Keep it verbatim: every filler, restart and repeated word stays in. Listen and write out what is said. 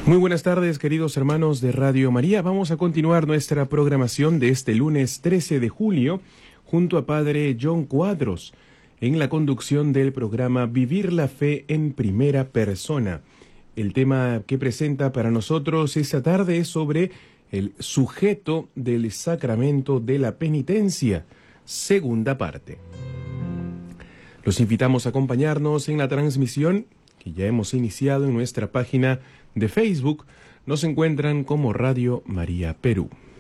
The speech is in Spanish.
Muy buenas tardes, queridos hermanos de Radio María. Vamos a continuar nuestra programación de este lunes trece de julio junto a Padre John Cuadros en la conducción del programa Vivir la Fe en Primera Persona. El tema que presenta para nosotros esta tarde es sobre el sujeto del sacramento de la penitencia, segunda parte. Los invitamos a acompañarnos en la transmisión que ya hemos iniciado en nuestra página de Facebook. Nos encuentran como Radio María Perú.